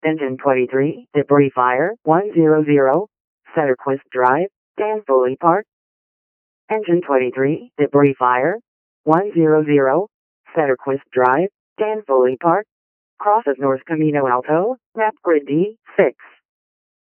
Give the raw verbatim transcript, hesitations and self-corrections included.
Engine twenty-three, debris fire, one hundred, Setterquist Drive, Dan Foley Park. Engine twenty-three, debris fire, one hundred, Setterquist Drive, Dan Foley Park. Cross of North Camino Alto, map grid D, six.